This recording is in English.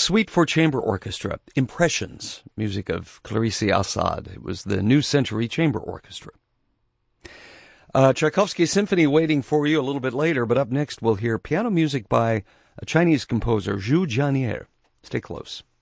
Suite for Chamber Orchestra, Impressions, music of Clarice Assad. It was the New Century Chamber Orchestra. Tchaikovsky Symphony waiting for you a little bit later, but up next we'll hear piano music by a Chinese composer, Zhu Jianier. Stay close.